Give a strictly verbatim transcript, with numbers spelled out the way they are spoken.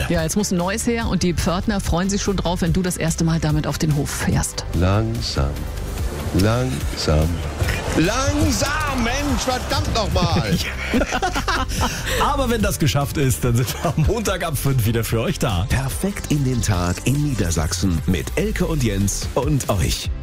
Ja, jetzt muss ein neues her und die Pförtner freuen sich schon drauf, wenn du das erste Mal damit auf den Hof fährst. Langsam, langsam, langsam, Mensch, verdammt nochmal. Aber wenn das geschafft ist, dann sind wir am Montag ab fünf wieder für euch da. Perfekt in den Tag in Niedersachsen mit Elke und Jens und euch.